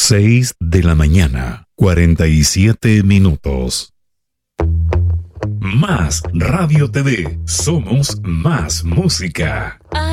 6:47 a.m. Más Radio TV. Somos más música.